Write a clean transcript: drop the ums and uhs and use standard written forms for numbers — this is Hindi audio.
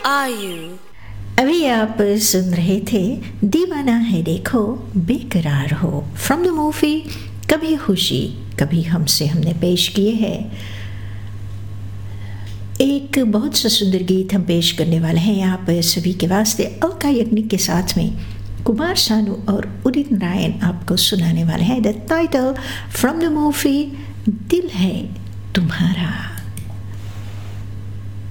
are you? अभी आप सुन रहे थे दीवाना है देखो बेकरार हो फ्रॉम द मूवी कभी खुशी कभी हमसे हमने पेश किए हैं। एक बहुत सा सुंदर गीत हम पेश करने वाले हैं यहाँ पर सभी के वास्ते। अलका याग्निक के साथ में कुमार सानू और उदित नारायण आपको सुनाने वाले हैं the title from the movie दिल है तुम्हारा।